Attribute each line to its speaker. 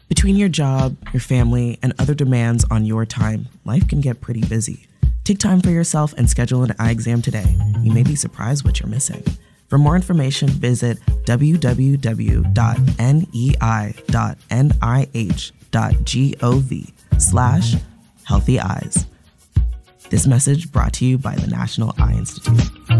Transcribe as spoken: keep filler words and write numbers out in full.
Speaker 1: Between your job, your family, and other demands on your time, life can get pretty busy. Take time for yourself and schedule an eye exam today. You may be surprised what you're missing. For more information, visit w w w dot nei dot nih dot gov slash healthy eyes. This message brought to you by the National Eye Institute.